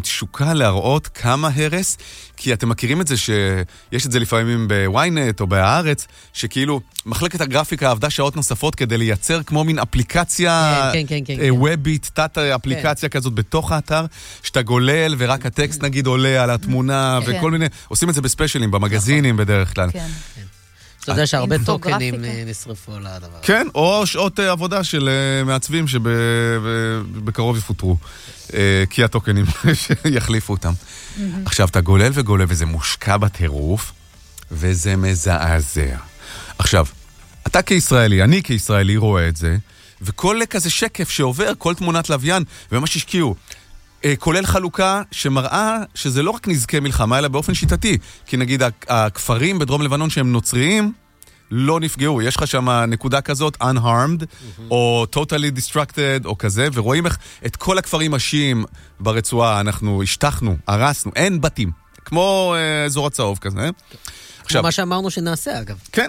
תשוקה להראות כמה הרס, כי אתם מכירים את זה שיש את זה לפעמים בוויינט או בהארץ, שכאילו מחלקת הגרפיקה עבדה שעות נוספות כדי לייצר כמו מין אפליקציה וובית, תת-אפליקציה כזאת בתוך האתר, שאתה גולל ורק הטקסט נגיד עולה על התמונה וכל מיני, עושים את זה בספיישלים, במגזינים בדרך כלל. כן. אתה יודע שהרבה טוקנים נשרפו על הדבר. כן, או שעות עבודה של מעצבים שבקרוב יפוטרו, כי הטוקנים יחליפו אותם. עכשיו, אתה גולל וגולל, וזה מושקע בטירוף, וזה מזעזע. עכשיו, אתה כישראלי, אני כישראלי רואה את זה, וכל כזה שקף שעובר, כל תמונת לוויין, ומה שהשקיעו, כולל חלוקה שמראה שזה לא רק נזקי מלחמה, אלא באופן שיטתי. כי נגיד הכפרים בדרום לבנון שהם נוצריים, לא נפגעו. יש לך שם נקודה כזאת, unharmed, או totally destructed, או כזה, ורואים איך את כל הכפרים השיעים ברצועה, אנחנו השטחנו, הרסנו, אין בתים. כמו אזור הצהוב כזה. כמו מה שאמרנו שנעשה, אגב. כן.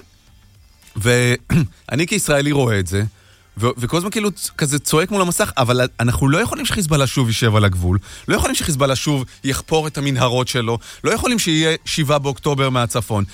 ואני כישראלי רואה את זה, וכל הזמן כאילו כזה צועק מול המסך, אבל אנחנו לא יכולים שחיזבאללה שוב יישב על הגבול, לא יכולים שחיזבאללה שוב יחפור את המנהרות שלו, לא יכולים שיהיה 7 באוקטובר מהצפון.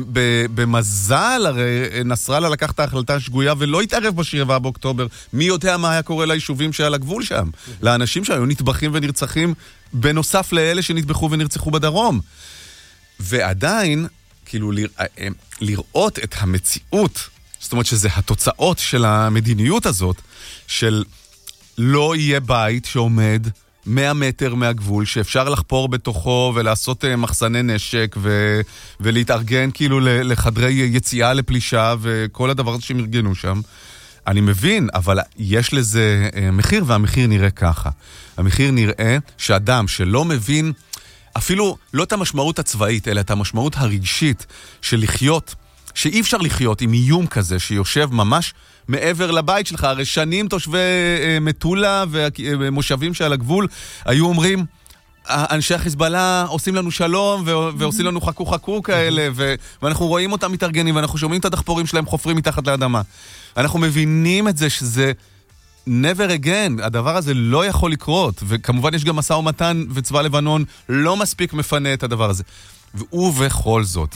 במזל, הרי נסראללה לקח את ההחלטה השגויה ולא התערב ב7 באוקטובר. מי יודע מה היה קורה ליישובים שעל הגבול שם? לאנשים שהיו נטבחים ונרצחים, בנוסף לאלה שנטבחו ונרצחו בדרום. ועדיין, כאילו, לראות את המציאות, זאת אומרת שזה התוצאות של המדיניות הזאת, של לא יהיה בית שעומד 100 מטר מהגבול, שאפשר לחפור בתוכו ולעשות מחסני נשק ולהתארגן כאילו לחדרי יציאה לפלישה וכל הדבר הזה שהם ארגנו שם. אני מבין, אבל יש לזה מחיר, והמחיר נראה ככה. המחיר נראה שאדם שלא מבין אפילו לא את המשמעות הצבאית, אלא את המשמעות הרגשית של לחיות, שאי אפשר לחיות עם איום כזה שיושב ממש מעבר לבית שלך. הרי שנים תושבי מטולה ומושבים שעל הגבול היו אומרים, אנשי החיזבאללה עושים לנו שלום ועושים לנו חכו חכו כאלה, ואנחנו רואים אותם מתארגנים ואנחנו שומעים את הדחפורים שלהם חופרים מתחת לאדמה. אנחנו מבינים את זה שזה never again, הדבר הזה לא יכול לקרות, וכמובן יש גם משא ומתן וצבא לבנון לא מספיק מפנה את הדבר הזה. ובכל זאת,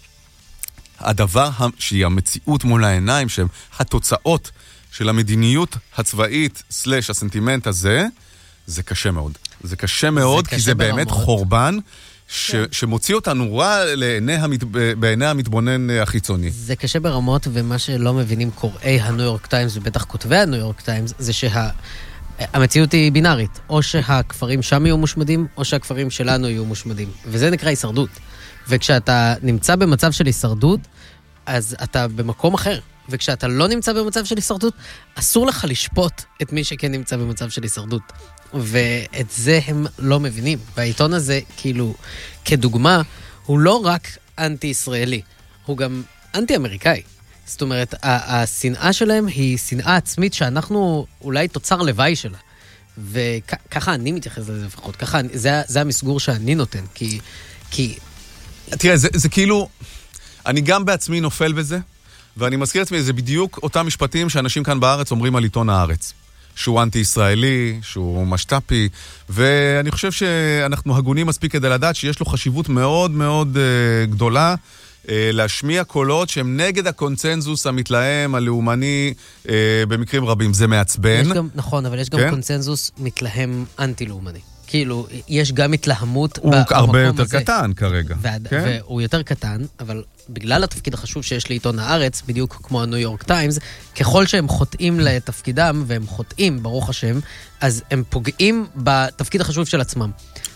הדבר שהיא המציאות מול העיניים, שהם התוצאות של המדיניות הצבאית סלש הסנטימנט הזה, זה קשה מאוד. זה קשה מאוד, כי זה באמת חורבן שמוציא אותנו רע בעיני המתבונן החיצוני. זה קשה ברמות, ומה שלא מבינים קוראי הניו יורק טיימס, ובטח כותבי הניו יורק טיימס, זה שהמציאות היא בינארית. או שהכפרים שם יהיו מושמדים, או שהכפרים שלנו יהיו מושמדים. וזה נקרא הישרדות. וכשאתה נמצא במצב של הישרדות, אז אתה במקום אחר. וכשאתה לא נמצא במצב של הישרדות, אסור לך לשפוט את מי שכן נמצא במצב של הישרדות. ואת זה הם לא מבינים. והעיתון הזה, כאילו, כדוגמה, הוא לא רק אנטי-ישראלי, הוא גם אנטי-אמריקאי. זאת אומרת, השנאה שלהם היא שנאה עצמית שאנחנו אולי תוצר לוואי שלה. וככה אני מתייחס לזה לפחות. ככה, זה המסגור שאני נותן, כי תראה, זה כאילו, אני גם בעצמי נופל בזה, ואני מזכיר לעצמי, זה בדיוק אותם משפטים שאנשים כאן בארץ אומרים על עיתון הארץ. שהוא אנטי-ישראלי, שהוא משטפי, ואני חושב שאנחנו הגונים מספיק כדי לדעת שיש לו חשיבות מאוד מאוד גדולה, להשמיע קולות שהם נגד הקונצנזוס המתלהם, הלאומני, במקרים רבים. זה מעצבן. נכון, אבל יש גם קונצנזוס מתלהם אנטי-לאומני. כאילו, יש גם התלהמות הוא הרבה יותר קטן כרגע. והוא יותר קטן, אבל בגלל התפקיד החשוב שיש לעיתון הארץ, בדיוק כמו הניו יורק טיימס, ככל שהם חוטאים לתפקידם, והם חוטאים, ברוך השם, אז הם פוגעים בתפקיד החשוב של עצמם.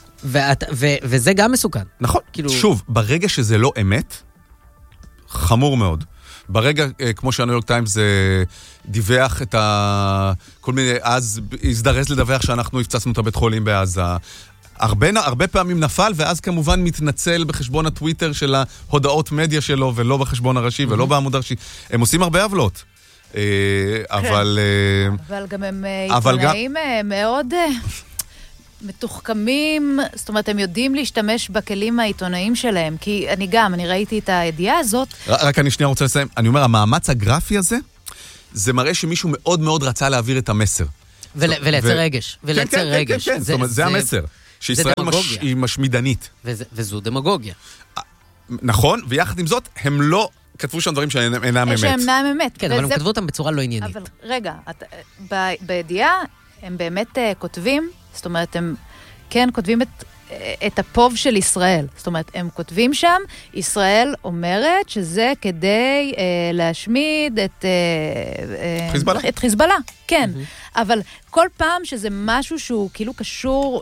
וזה גם מסוכן. נכון. שוב, ברגע שזה לא אמת, חמור מאוד. ברגע, כמו שהניו יורק טיימס דיווח את כל מיני, אז הזדרז לדווח שאנחנו הפצצנו את הבית חולים בעזה. הרבה פעמים נפל, ואז כמובן מתנצל בחשבון הטוויטר של ההודעות מדיה שלו, ולא בחשבון הראשי, ולא בעמוד הראשי. הם עושים הרבה עוולות. אבל גם הם עיתונאים מאוד מתוחכמים, זאת אומרת, הם יודעים להשתמש בכלים העיתונאיים שלהם, כי אני ראיתי את הידיעה הזאת. רק אני שנייה רוצה לסיים. אני אומר, המאמץ הגרפי הזה, זה מראה שמישהו מאוד מאוד רצה להעביר את המסר. ולייצר רגש. כן, זאת אומרת, זה המסר. שישראל היא משמידנית. וזו דמגוגיה. נכון, ויחד עם זאת, הם לא כתבו שם דברים שאינם אמת. שאינם אמת. כן, אבל הם כתבו אותם בצורה לא עניינית. אבל רגע, בידיעה הם באמת כותבים, זאת אומרת, הם כן כותבים את הפוב של ישראל. זאת אומרת, הם כותבים שם, ישראל אומרת שזה כדי להשמיד את חיזבאללה. את חיזבאללה, כן. אבל כל פעם שזה משהו שהוא כאילו קשור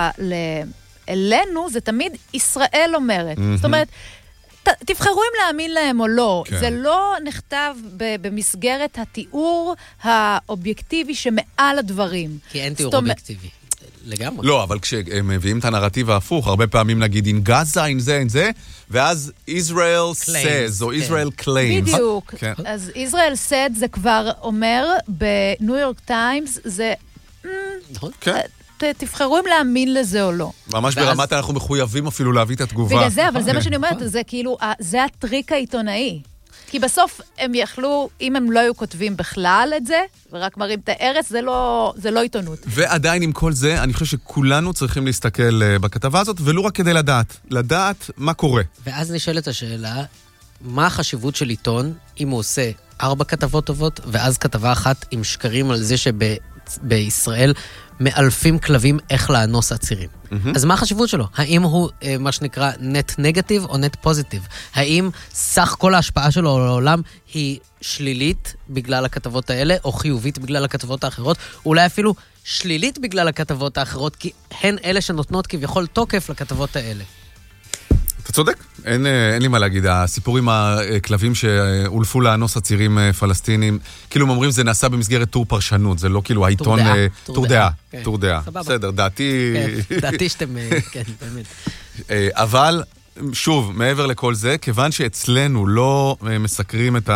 אלינו, זה תמיד ישראל אומרת. זאת אומרת, תבחרו אם להאמין להם או לא. כן. זה לא נכתב במסגרת התיאור האובייקטיבי שמעל הדברים. כי אין תיאור אובייקטיבי. לגמרי. לא, אבל כשהם מביאים את הנרטיב ההפוך, הרבה פעמים נגיד in Gaza, in זה, ואז Israel says, או Israel claims. בדיוק. אז Israel said זה כבר אומר, בניו יורק טיימס, זה... נכון. כן. תבחרו אם להאמין לזה או לא. ממש ברמת אנחנו מחויבים אפילו להביא את התגובה. בגלל זה, אבל זה מה שאני אומרת, זה כאילו, זה הטריק העיתונאי. כי בסוף הם יכלו, אם הם לא היו כותבים בכלל את זה, ורק מראים את הארץ, זה לא עיתונות. ועדיין עם כל זה, אני חושב שכולנו צריכים להסתכל בכתבה הזאת, ולא רק כדי לדעת מה קורה. ואז נשאלת השאלה, מה החשיבות של עיתון, אם הוא עושה 4 כתבות טובות, ואז כתבה אחת עם שקרים על זה שבישראל מאלפים כלבים איך לאנוס עצירים. אז מה החשיבות שלו? האם הוא מה שנקרא נט נגטיב או נט פוזיטיב? האם סך כל ההשפעה שלו לעולם היא שלילית בגלל הכתבות האלה, או חיובית בגלל הכתבות האחרות? אולי אפילו שלילית בגלל הכתבות האחרות, כי הן אלה שנותנות כביכול תוקף לכתבות האלה. אתה צודק, אין לי מה להגיד. הסיפור עם הכלבים שאולפו לאנוס עצירים פלסטינים, כאילו הם אומרים זה נעשה במסגרת טור פרשנות, זה לא כאילו העיתון... טור דעה. בסדר, דעתי... דעתי שאתם... כן, באמת. אבל, שוב, מעבר לכל זה, כיוון שאצלנו לא מסקרים את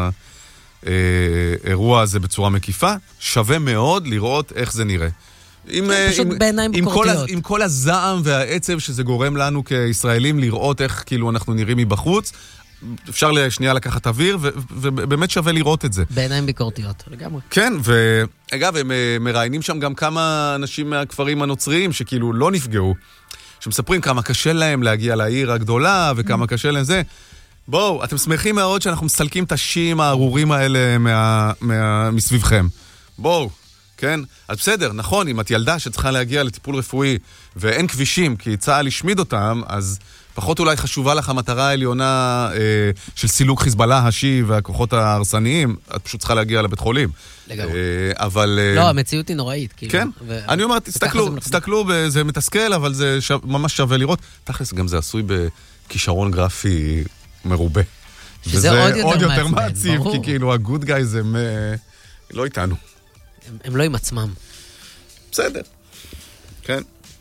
האירוע הזה בצורה מקיפה, שווה מאוד לראות איך זה נראה. פשוט בעיניים ביקורתיות. עם כל הזעם והעצב שזה גורם לנו כישראלים לראות איך כאילו אנחנו נראים מבחוץ, אפשר לשנייה לקחת אוויר, ובאמת שווה לראות את זה. בעיניים ביקורתיות, לגמרי. כן, ואגב, הם מראיינים שם גם כמה אנשים מהכפרים הנוצריים שכאילו לא נפגעו, שמספרים כמה קשה להם להגיע לעיר הגדולה, וכמה קשה להם זה. בואו, אתם שמחים מאוד שאנחנו מסלקים את השיעים הארורים האלה מסביבכם. בואו. כן? אז בסדר, נכון, אם את ילדה שצריכה להגיע לטיפול רפואי ואין כבישים כי צה"ל השמיד אותם, אז פחות אולי חשובה לך המטרה העליונה של סילוק חיזבאללה השיעי והכוחות ההרסניים, את פשוט צריכה להגיע לבית חולים. לגמרי. אבל... לא, המציאות היא נוראית. כן? אני אומר, תסתכלו, זה מתסכל, אבל זה ממש שווה לראות. תכלס, גם זה עשוי בכישרון גרפי מרובה. שזה עוד יותר מעציב, כי כאילו הגוד גייז הם לא איתנו. הם לא עם עצמם. בסדר. כן.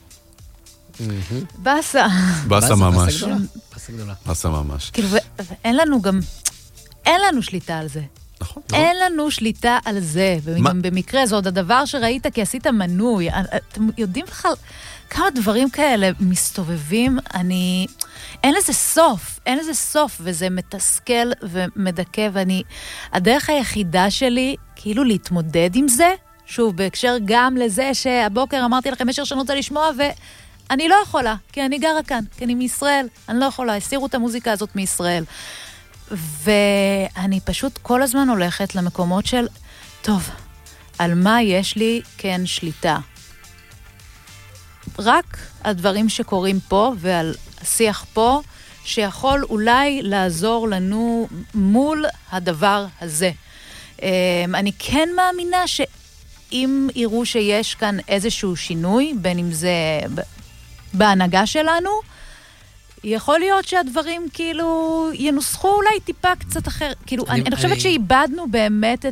בסה. בסה ממש. בסה גדולה. בסה ממש. כאילו, ואין לנו גם, אין לנו שליטה על זה. נכון. אין לנו שליטה על זה. וגם במקרה, זה עוד הדבר שראית כי עשית מנוי. אתם יודעים בכלל כמה דברים כאלה מסתובבים? אין לזה סוף, וזה מתסכל ומדכא, הדרך היחידה שלי, כאילו להתמודד עם זה, שוב, בהקשר גם לזה שהבוקר אמרתי לכם, יש שאני רוצה לשמוע, ואני לא יכולה, כי אני גרה כאן, כי אני מישראל, אני לא יכולה, הסירו את המוזיקה הזאת מישראל. ואני פשוט כל הזמן הולכת למקומות של, טוב, על מה יש לי כן שליטה? רק על דברים שקורים פה ועל השיח פה, שיכול אולי לעזור לנו מול הדבר הזה. אני כן מאמינה שאם יראו שיש כאן איזשהו שינוי, בין אם זה בהנהגה שלנו, יכול להיות שהדברים כאילו ינוסחו אולי טיפה קצת אחר. כאילו, אני חושבת שאיבדנו באמת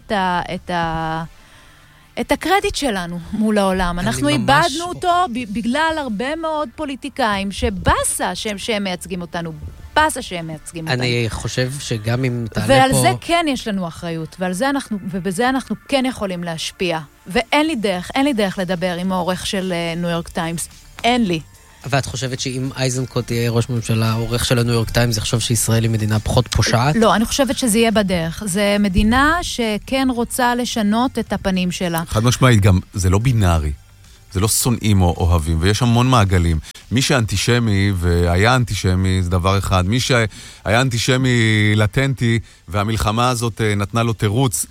את הקרדיט שלנו מול העולם. אנחנו איבדנו אותו בגלל הרבה מאוד פוליטיקאים שבאסה שהם מייצגים אותנו. באסה שהם מייצגים אותנו. אני חושב שגם אם תעלה פה... ועל זה כן יש לנו אחריות, ובזה אנחנו כן יכולים להשפיע. ואין לי דרך לדבר עם העורך של ניו יורק טיימס. אין לי. ואת חושבת שאם אייזנקוט תהיה ראש ממשלה, העורך של הניו יורק טיימס, יחשוב שישראל היא מדינה פחות פושעת? לא, אני חושבת שזה יהיה בדרך. זה מדינה שכן רוצה לשנות את הפנים שלה. חד משמעית, גם זה לא בינארי. זה לא שונאים או אוהבים, ויש המון מעגלים. מי שאנטישמי והיה אנטישמי זה דבר אחד, מי שהיה אנטישמי לטנטי, והמלחמה הזאת נתנה לו תירוץ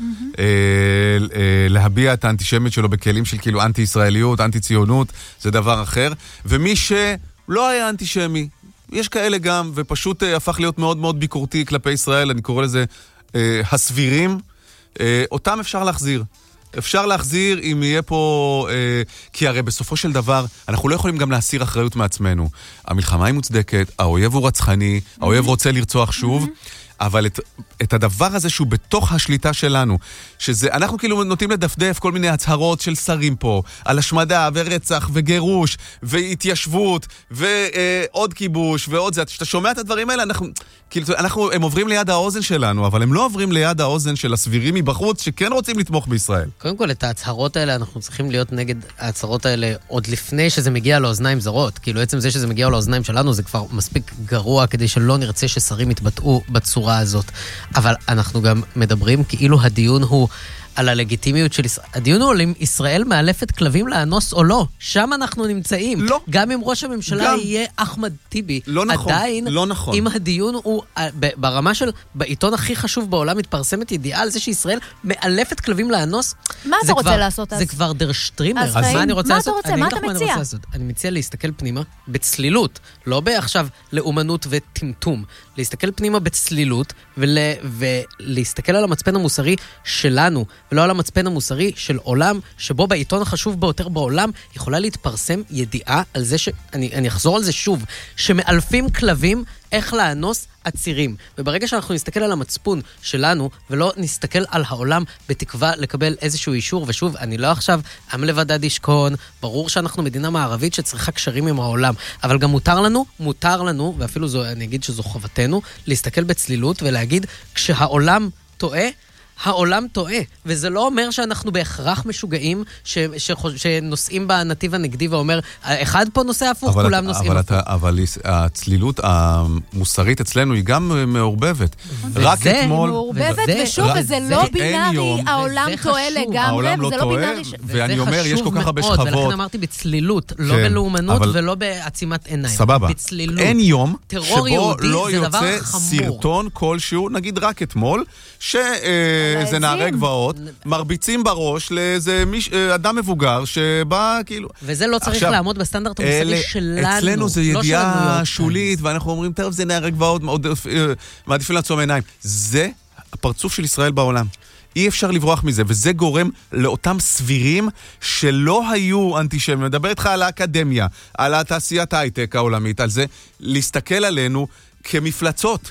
להביע את האנטישמיות שלו בכלים של כאילו אנטי-ישראליות, אנטי-ציונות, זה דבר אחר. ומי שלא היה אנטישמי, יש כאלה גם, ופשוט הפך להיות מאוד מאוד ביקורתי כלפי ישראל, אני קורא לזה הסבירים, אותם אפשר להחזיר. אפשר להחזיר אם יהיה פה, כי הרי בסופו של דבר, אנחנו לא יכולים גם להסיר אחריות מעצמנו. המלחמה היא מוצדקת, האויב הוא רצחני, האויב רוצה לרצוח שוב, אבל את הדבר הזה שהוא בתוך השליטה שלנו, שזה, אנחנו כאילו נוטים לדפדף כל מיני הצהרות של שרים פה, על השמדה ורצח וגירוש והתיישבות ועוד כיבוש ועוד זה. כשאתה שומע את הדברים האלה, הם עוברים ליד האוזן שלנו, אבל הם לא עוברים ליד האוזן של הסבירים מבחוץ שכן רוצים לתמוך בישראל. קודם כל, את ההצהרות האלה, אנחנו צריכים להיות נגד ההצהרות האלה עוד לפני שזה מגיע לאוזניים זרות. כאילו, עצם זה שזה מגיע לאוזניים שלנו, זה כבר מספיק גרוע כדי שלא נרצה ששרים יתבטאו בצורה הזאת. אבל אנחנו גם מדברים כאילו הדיון הוא על הלגיטימיות של ישראל. הדיון הוא אם ישראל מאלפת כלבים לאנוס או לא. שם אנחנו נמצאים. לא. גם אם ראש הממשלה יהיה אחמד טיבי. לא נכון. עדיין, לא נכון. אם הדיון הוא ברמה של, בעיתון הכי חשוב בעולם מתפרסמת ידיעה על זה שישראל מאלפת כלבים לאנוס. מה אתה רוצה לעשות אז? זה כבר דר שטרימר. אז מה אני רוצה לעשות? מה אתה מציע? אני מציע להסתכל פנימה בצלילות. לא בעכשיו לאומנות וטמטום. להסתכל פנימה בצלילות ולהסתכל על המצפן המוסרי שלנו. ולא על המצפן המוסרי של עולם, שבו בעיתון החשוב ביותר בעולם יכולה להתפרסם ידיעה על זה אני אחזור על זה שוב, שמאלפים כלבים איך לאנוס עצירים. וברגע שאנחנו נסתכל על המצפון שלנו, ולא נסתכל על העולם בתקווה לקבל איזשהו אישור, ושוב, אני לא עכשיו עם לבדד ישכון, ברור שאנחנו מדינה מערבית שצריכה קשרים עם העולם, אבל גם מותר לנו, ואפילו אני אגיד שזו חובתנו, להסתכל בצלילות ולהגיד, כשהעולם טועה, העולם טועה, וזה לא אומר שאנחנו בהכרח משוגעים שנוסעים בנתיב הנגדי ואומר, אחד פה נוסע הפוך, כולם נוסעים הפוך. אבל הצלילות המוסרית אצלנו היא גם מעורבבת. רק אתמול... מעורבבת, ושוב, וזה לא בינארי, העולם טועה לגמרי, וזה לא בינארי... ואני אומר, יש כל כך הרבה שכבות. ולכן אמרתי בצלילות, לא בלאומנות ולא בעצימת עיניים. סבבה. אין יום שבו לא יוצא סרטון כלשהו, נגיד רק אתמול, איזה נערי גבעות, מרביצים בראש לאיזה אדם מבוגר שבא כאילו... וזה לא צריך לעמוד בסטנדרט המוסרי שלנו. אצלנו זה ידיעה שולית, ואנחנו אומרים, טוב, זה נערי גבעות, מעדיפים לעצום עיניים. זה הפרצוף של ישראל בעולם. אי אפשר לברוח מזה, וזה גורם לאותם סבירים שלא היו אנטישמים. מדבר איתך על האקדמיה, על התעשיית ההייטק העולמית, על זה, להסתכל עלינו כמפלצות.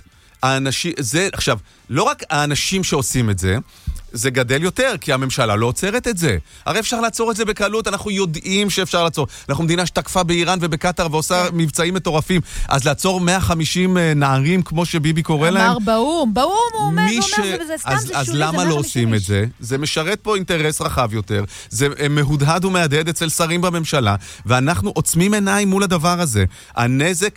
עכשיו, לא רק האנשים שעושים את זה, זה גדל יותר, כי הממשלה לא עוצרת את זה. הרי אפשר לעצור את זה בקלות, אנחנו יודעים שאפשר לעצור. אנחנו מדינה שתקפה באיראן ובקטר ועושה מבצעים מטורפים. אז לעצור 150 נערים, כמו שביבי קורא להם. אמר באום הוא אומר, וזה סתם, זה שולי. אז למה לא עושים את זה? זה משרת פה אינטרס רחב יותר. זה מהודהד ומהדהד אצל שרים בממשלה, ואנחנו עוצמים עיניים מול הדבר הזה. הנזק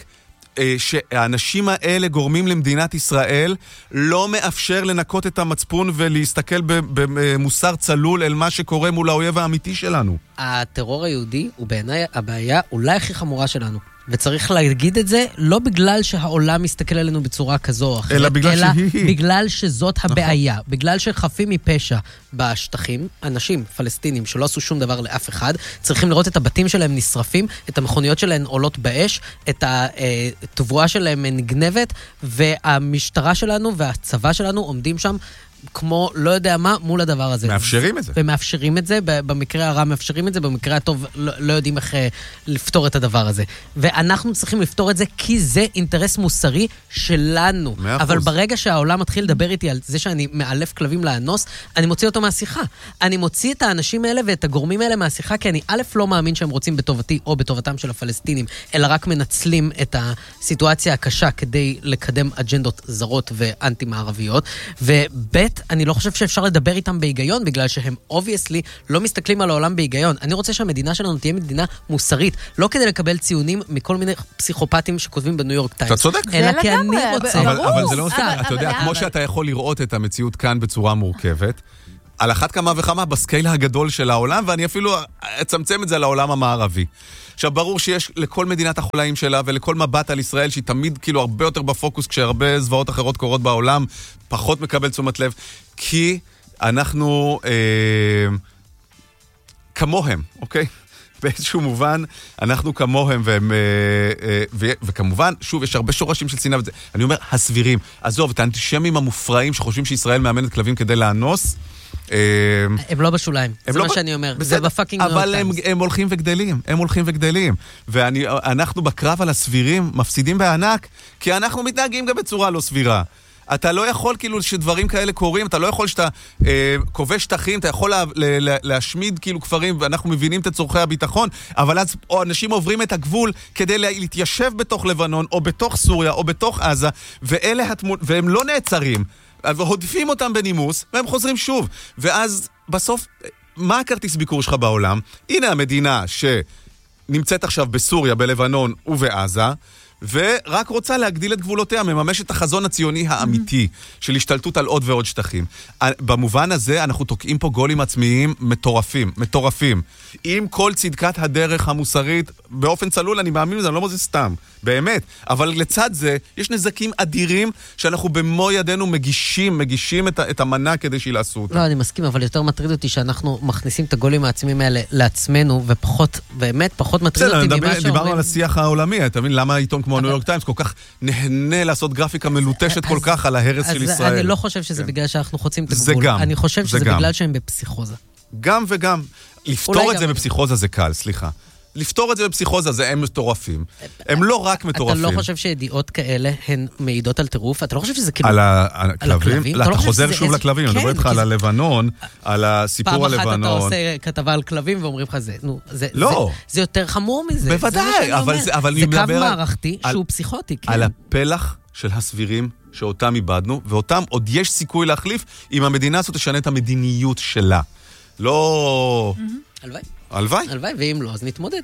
שהאנשים האלה גורמים למדינת ישראל לא מאפשר לנקות את המצפון ולהסתכל במוסר צלול אל מה שקורה מול האויב האמיתי שלנו. הטרור היהודי הוא בעיניי הבעיה אולי הכי חמורה שלנו. וצריך להגיד את זה לא בגלל שהעולם מסתכל עלינו בצורה כזו או אחרת, אלא בגלל שזאת הבעיה, בגלל שחפים מפשע בשטחים, אנשים פלסטינים שלא עשו שום דבר לאף אחד, צריכים לראות את הבתים שלהם נשרפים, את המכוניות שלהם עולות באש, את התבואה שלהם נגנבת, והמשטרה שלנו והצבא שלנו עומדים שם כמו לא יודע מה מול הדבר הזה. מאפשרים את זה. ומאפשרים את זה, במקרה הרע מאפשרים את זה, במקרה הטוב לא יודעים איך לפתור את הדבר הזה. ואנחנו צריכים לפתור את זה כי זה אינטרס מוסרי שלנו. 100%. אבל ברגע שהעולם מתחיל לדבר איתי על זה שאני מאלף כלבים לאנוס, אני מוציא אותו מהשיחה. אני מוציא את האנשים האלה ואת הגורמים האלה מהשיחה, כי אני א' לא מאמין שהם רוצים בטובתי או בטובתם של הפלסטינים, אלא רק מנצלים את הסיטואציה הקשה כדי לקדם אג'נדות זרות ואנטי-מערביות. וב' אני לא חושב שאפשר לדבר איתם בהיגיון, בגלל שהם obviously לא מסתכלים על העולם בהיגיון. אני רוצה שהמדינה שלנו תהיה מדינה מוסרית, לא כדי לקבל ציונים מכל מיני פסיכופטים שכותבים בניו יורק טיימס. אתה צודק. אלא כי אני רוצה. אבל זה לא מסתכל. אתה יודע, כמו שאתה יכול לראות את המציאות כאן בצורה מורכבת, על אחת כמה וכמה בסקייל הגדול של העולם, ואני אפילו אצמצם את זה לעולם המערבי. עכשיו, ברור שיש לכל מדינת החולאים שלה ולכל מבט על ישראל, שהיא תמיד כאילו הרבה יותר בפוקוס, כשהרבה זוועות אחרות קורות בעולם, פחות מקבל תשומת לב, כי אנחנו כמוהם, אוקיי? באיזשהו מובן, אנחנו כמוהם, וכמובן, שוב, יש הרבה שורשים של שנאה, אני אומר, הסבירים. עזוב, את האנטישמים המופרעים שחושבים שישראל מאמנת כלבים כדי לאנוס, הם לא בשוליים, זה מה שאני אומר, זה בפאקינג ניו יורק טיימס. אבל הם הולכים וגדלים, הם הולכים וגדלים. ואנחנו בקרב על הסבירים מפסידים בענק, כי אנחנו מתנהגים גם בצורה לא סבירה. אתה לא יכול כאילו שדברים כאלה קורים, אתה לא יכול שאתה כובש שטחים, אתה יכול להשמיד כאילו כפרים, ואנחנו מבינים את צורכי הביטחון, אבל אז אנשים עוברים את הגבול כדי להתיישב בתוך לבנון, או בתוך סוריה, או בתוך עזה, והם לא נעצרים. והודפים אותם בנימוס, והם חוזרים שוב. ואז בסוף, מה הכרטיס ביקור שלך בעולם? הנה המדינה שנמצאת עכשיו בסוריה, בלבנון ובעזה, ורק רוצה להגדיל את גבולותיה, מממש את החזון הציוני האמיתי של השתלטות על עוד ועוד שטחים. במובן הזה אנחנו תוקעים פה גולים עצמיים מטורפים. עם כל צדקת הדרך המוסרית, באופן צלול, אני מאמין לזה, אני לא אומר זה סתם, באמת. אבל לצד זה, יש נזקים אדירים שאנחנו במו ידינו מגישים את המנה כדי שילעשו אותה. לא, אני מסכים, אבל יותר מטריד אותי שאנחנו מכניסים את הגולים העצמיים האלה לעצמנו, ופחות, באמת, פחות מטריד אותי ממה שאומרים. דיברנו על השיח העולמי, אתה מבין? למה העיתון כמו הניו יורק טיימס כל כך נהנה לעשות גרפיקה מלוטשת כל כך על ההרס של ישראל? אני לא חושב שזה בגלל שאנחנו חוצים את הגבול. אני חושב שזה בגלל שהם בפסיכוזה. גם וגם. לפתור את זה בפסיכוזה זה קל, סליחה. לפתור את זה בפסיכוזה זה הם מטורפים. הם לא רק מטורפים. אתה לא חושב שידיעות כאלה הן מעידות על טירוף? אתה לא חושב שזה כאילו... על הכלבים? אתה חוזר שוב לכלבים, אני מדבר איתך על הלבנון, על הסיפור הלבנון. פעם אחת אתה עושה כתבה על כלבים ואומרים לך זה. לא. זה יותר חמור מזה. בוודאי, אבל זה קו מערכתי שהוא פסיכוטי. על הפלח של הסבירים שאותם איבדנו, ואותם עוד יש סיכוי להחליף אם המדינה הזאת תשנה את המדיניות שלה. לא... הלוואי, ואם לא, אז נתמודד.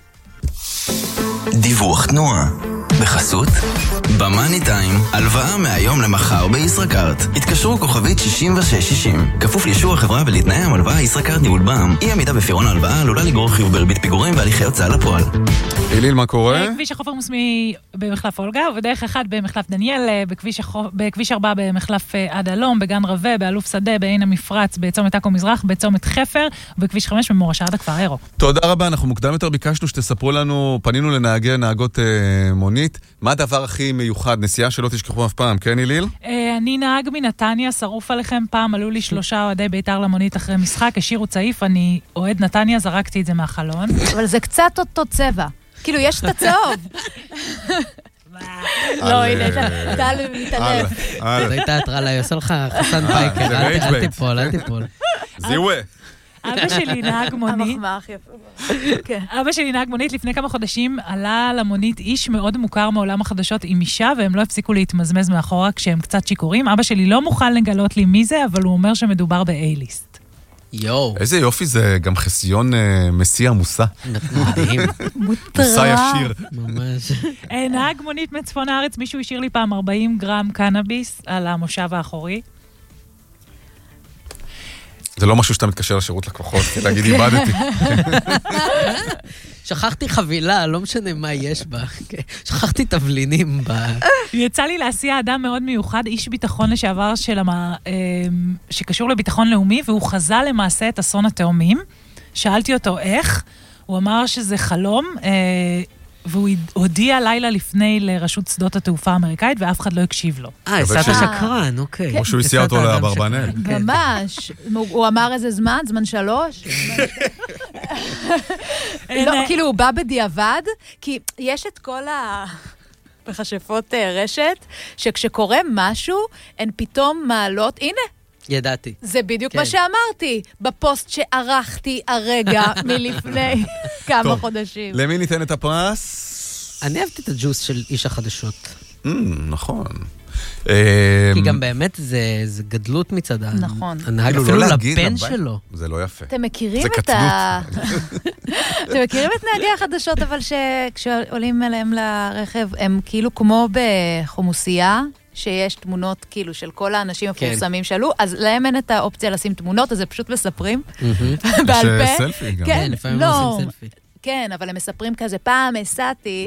דיווח תנועה בחסות במאני טיים, הלוואה מהיום למחר בישראכרט. התקשרו כוכבית 6660, כפוף לאישור החברה ולתנאי המלוואה. ישראכרט ניהול בע"מ. אי עמידה בפירעון ההלוואה עלולה לגרור חיוב בריבית פיגורים והליכי הוצאה לפועל. אליל, מה קורה? כביש החוף עמוס במחלף אולגה, ובדרך 1 במחלף דניאל, בכביש 4 במחלף עד הלום, בגן רווה, באלוף שדה, בעין המפרץ, בצומת עכו מזרח, בצומת חפר, ובכביש 5 במורשה עד הכפר עירו. תודה רבה, אנחנו מוקדם יותר ביקשנו שתספרו לנו, פנינו לנהגות מונית, מה הדבר הכי מיוחד, נסיעה שלא תשכחו אף פעם, כן אליל? אני נהג מנתניה, שרוף עליכם, פעם עלו לי 3 אוהדי בית"ר למונית אחרי משחק, השאירו צעיף, אני אוהד נתניה, זרקתי את זה מהחלון. אבל זה קצת אותו צבע. כאילו, יש את הצהוב. לא, הנה, טל מתעלף. זו הייתה הטרלה, יעשה לך חסן פייקר, אל תיפול. זיווה. אבא שלי נהג מונית. אבא שלי נהג מונית לפני כמה חודשים, עלה למונית איש מאוד מוכר מעולם החדשות עם אישה, והם לא הפסיקו להתמזמז מאחורה כשהם קצת שיקורים. אבא שלי לא מוכן לגלות לי מי זה, אבל הוא אומר שמדובר ב-A-ליסט. יואו. איזה יופי, זה גם חסיון מסיע מוסע. מדהים. מוסע ישיר. ממש. נהג מונית מצפון הארץ, מישהו השאיר לי פעם 40 גרם קנאביס על המושב האחורי. זה לא משהו שאתה מתקשר לשירות לקוחות, כי להגיד איבדתי. שכחתי חבילה, לא משנה מה יש בה. שכחתי תבלינים בה. יצא לי להסיע אדם מאוד מיוחד, איש ביטחון לשעבר שקשור לביטחון לאומי, והוא חזה למעשה את אסון התאומים. שאלתי אותו איך, הוא אמר שזה חלום, והוא הודיע לילה לפני לרשות שדות התעופה האמריקאית, ואף אחד לא הקשיב לו. הסעת שקרן, אוקיי. כמו שהוא הסיע אותו לאברבנל. ממש. הוא אמר איזה זמן? זמן 3? כאילו, הוא בא בדיעבד, כי יש את כל מכשפות רשת, שכשקורה משהו, הן פתאום מעלות, הנה, ידעתי. זה בדיוק מה שאמרתי, בפוסט שערכתי הרגע מלפני כמה חודשים. למי ניתן את הפרס? אני אהבתי את הג'וס של איש החדשות. נכון. כי גם באמת זה גדלות מצדה. נכון. הנהג אפילו לבן שלו. זה לא יפה. אתם מכירים את אתם מכירים את נהגי החדשות, אבל כשעולים אליהם לרכב, הם כאילו כמו בחומוסייה, שיש תמונות כאילו של כל האנשים המפורסמים שעלו, אז להם אין את האופציה לשים תמונות, אז הם פשוט מספרים בעל פה. יש סלפי גם. כן, לפעמים לא עושים סלפי. כן, אבל הם מספרים כזה, פעם הסעתי.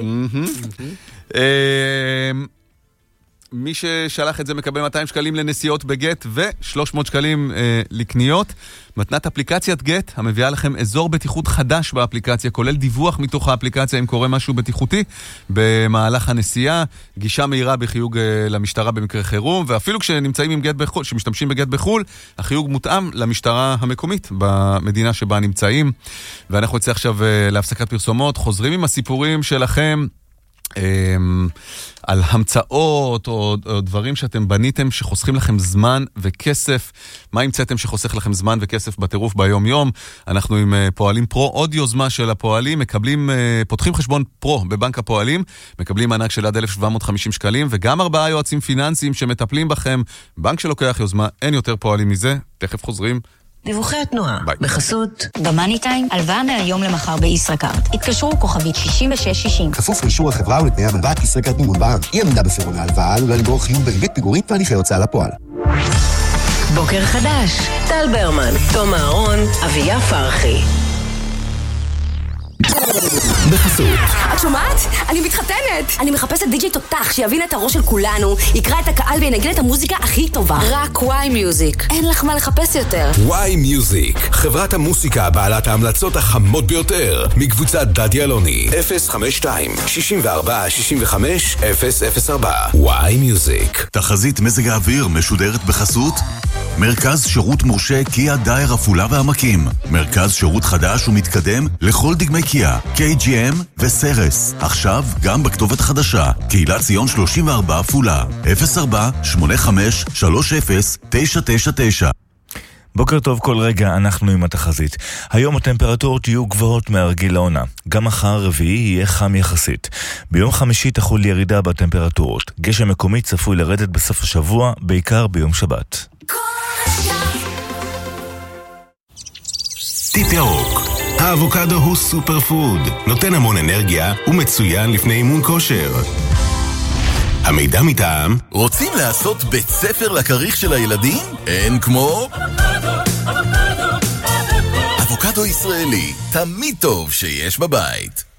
מי ששלח את זה מקבל 200 שקלים לנסיעות בגט ו-300 שקלים לקניות. מתנת אפליקציית גט המביאה לכם אזור בטיחות חדש באפליקציה, כולל דיווח מתוך האפליקציה אם קורה משהו בטיחותי במהלך הנסיעה, גישה מהירה בחיוג למשטרה במקרה חירום, ואפילו כשנמצאים עם גט בחול, שמשתמשים בגט בחול, החיוג מותאם למשטרה המקומית במדינה שבה נמצאים. ואנחנו יוצא עכשיו להפסקת פרסומות, חוזרים עם הסיפורים שלכם על המצאות או דברים שאתם בניתם שחוסכים לכם זמן וכסף. מה המצאתם שחוסך לכם זמן וכסף בטירוף ביום יום? אנחנו עם פועלים פרו, עוד יוזמה של הפועלים, פותחים חשבון פרו בבנק הפועלים, מקבלים מענק של עד 1,750 שקלים, וגם 4 יועצים פיננסיים שמטפלים בכם. בנק שלוקח יוזמה, אין יותר פועלים מזה. תכף חוזרים. דיווחי התנועה, בחסות במאני טיים, הלוואה מהיום למחר בישראכרט. התקשרו כוכבית 6660. כפוף לאישור החברה ולתנאי המלווה, ישראכרט מימון בנק. אי עמידה בפירעון ההלוואה עלולה לגרור חיוב בריבית פיגורים והליכי הוצאה לפועל. בוקר חדש, טל ברמן, תום אהרון, אביה פרחי. בחסות. את שומעת? אני מתחתנת! אני מחפשת די-ג'יי תותח שיבין את הראש של כולנו, יקרא את הקהל וינגן את המוזיקה הכי טובה. רק וואי מיוזיק. אין לך מה לחפש יותר. וואי מיוזיק, חברת המוסיקה בעלת ההמלצות החמות ביותר, מקבוצת דדי אלוני. 052-64-65-004. וואי מיוזיק. תחזית מזג האוויר משודרת בחסות מרכז שירות מורשה קיה דייר עפולה והעמקים. מרכז שירות חדש ומתקדם לכל דגמי קיה, KGM וסרס. עכשיו גם בכתובת חדשה, קהילת ציון 34 עפולה. 04-85-30-999. בוקר טוב כל רגע, אנחנו עם התחזית. היום הטמפרטורות יהיו גבוהות מהרגיל לעונה. גם מחר רביעי יהיה חם יחסית. ביום חמישי תחול ירידה בטמפרטורות. גשם מקומי צפוי לרדת בסוף השבוע, בעיקר ביום שבת. טיפ ירוק. האבוקדו הוא סופר פוד, נותן המון אנרגיה ומצוין לפני אימון כושר. המידע מטעם. רוצים לעשות בית ספר לקריך של הילדים? אין כמו אבוקדו ישראלי, תמיד טוב שיש בבית.